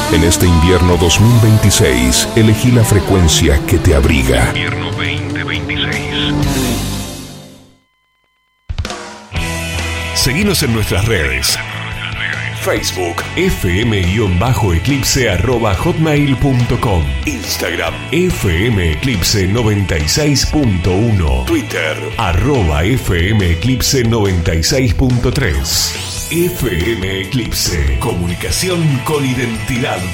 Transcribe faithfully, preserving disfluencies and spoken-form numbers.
En este invierno dos mil veintiséis, elegí la frecuencia que te abriga. Invierno veinte veintiséis. Seguinos en nuestras redes. Facebook, fm-eclipse arroba hotmail punto com. Instagram, fmeclipse noventa y seis punto uno. Twitter, arroba fmeclipse noventa y seis punto tres. F M Eclipse, comunicación con identidad